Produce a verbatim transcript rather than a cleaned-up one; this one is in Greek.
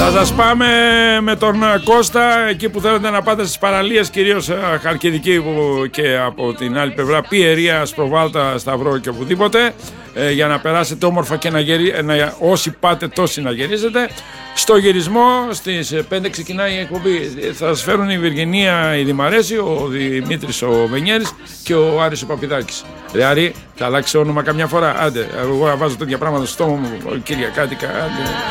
Θα σας πάμε με τον Κώστα εκεί που θέλετε να πάτε στις παραλίες, κυρίως Χαλκιδική που και από την άλλη πλευρά Πιερία, Σπροβάλτα, Σταυρό και οπουδήποτε, ε, για να περάσετε όμορφα και να γερι... να... όσοι πάτε τόσοι να γυρίζετε. Στο γυρισμό στις πέντε ξεκινάει η εκπομπή. Θα σας φέρουν η Βυργινία η Δημαρέση, ο Δημήτρης ο Βενιέρης και ο Άρης ο Παπιδάκης. Ρε Άρη, θα αλλάξει όνομα καμιά φορά. Άντε, εγώ να βάζω τέτοια πράγματα στο στόμα μου Κυριακάτικα. Άντε.